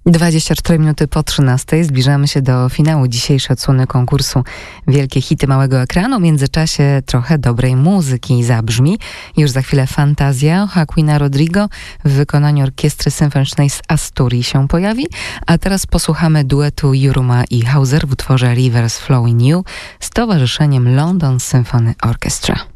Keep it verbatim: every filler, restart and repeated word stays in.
dwadzieścia cztery minuty po trzynastej zbliżamy się do finału dzisiejszej odsłony konkursu Wielkie Hity Małego Ekranu. W międzyczasie trochę dobrej muzyki zabrzmi. Już za chwilę Fantazja Joaquina Rodrigo w wykonaniu Orkiestry Symfonicznej z Asturii się pojawi. A teraz posłuchamy duetu Juruma i Hauser w utworze Rivers Flowing You z towarzyszeniem London Symphony Orchestra.